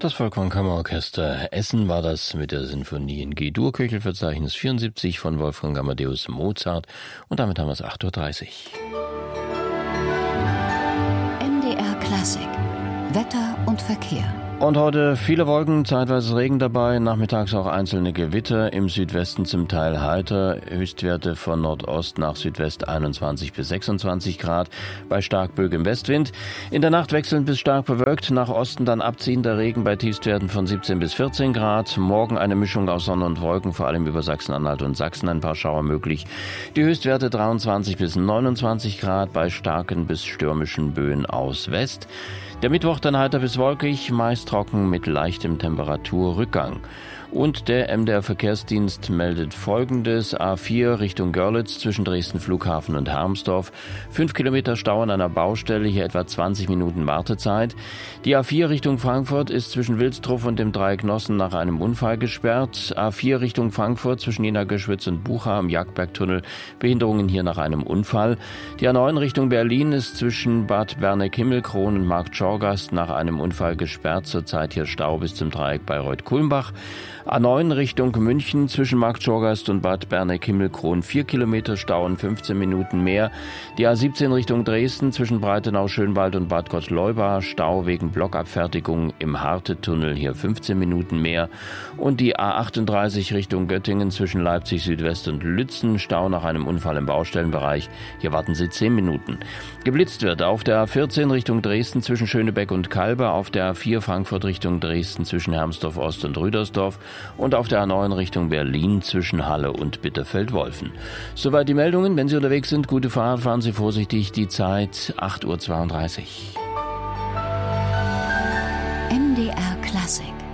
Das Volkwang Kammerorchester Essen war das mit der Sinfonie in G-Dur, Köchelverzeichnis 74 von Wolfgang Amadeus Mozart. Und damit haben wir es 8:30 Uhr. MDR Klassik. Wetter und Verkehr. Und heute viele Wolken, zeitweise Regen dabei, nachmittags auch einzelne Gewitter, im Südwesten zum Teil heiter, Höchstwerte von Nordost nach Südwest 21 bis 26 Grad, bei stark böigem Westwind. In der Nacht wechselnd bis stark bewölkt, nach Osten dann abziehender Regen bei Tiefstwerten von 17 bis 14 Grad. Morgen eine Mischung aus Sonne und Wolken, vor allem über Sachsen-Anhalt und Sachsen ein paar Schauer möglich. Die Höchstwerte 23 bis 29 Grad, bei starken bis stürmischen Böen aus West. Der Mittwoch dann heiter bis wolkig, meist trocken mit leichtem Temperaturrückgang. Und der MDR Verkehrsdienst meldet Folgendes: A4 Richtung Görlitz zwischen Dresden Flughafen und Hermsdorf. 5 Kilometer Stau an einer Baustelle, hier etwa 20 Minuten Wartezeit. Die A4 Richtung Frankfurt ist zwischen Wilsdruff und dem Dreieck Nossen nach einem Unfall gesperrt. A4 Richtung Frankfurt zwischen Jena Göschwitz und Bucha am Jagdbergtunnel. Behinderungen hier nach einem Unfall. Die A9 Richtung Berlin ist zwischen Bad Berneck-Himmelkron und Marktschorgast nach einem Unfall gesperrt. Zurzeit hier Stau bis zum Dreieck Bayreuth-Kulmbach. A9 Richtung München zwischen Marktschorgast und Bad Berneck-Himmelkron 4 Kilometer Stau und 15 Minuten mehr. Die A17 Richtung Dresden zwischen Breitenau-Schönwald und Bad Gottleuba Stau wegen Blockabfertigung im Hartetunnel, hier 15 Minuten mehr. Und die A38 Richtung Göttingen zwischen Leipzig Südwest und Lützen Stau nach einem Unfall im Baustellenbereich. Hier warten Sie 10 Minuten. Geblitzt wird auf der A14 Richtung Dresden zwischen Schönebeck und Kalbe, auf der A4 Frankfurt Richtung Dresden zwischen Hermsdorf Ost und Rüdersdorf und auf der A9 Richtung Berlin zwischen Halle und Bitterfeld-Wolfen. Soweit die Meldungen. Wenn Sie unterwegs sind, gute Fahrt, fahren Sie vorsichtig. Die Zeit 8:32 Uhr. MDR Klassik.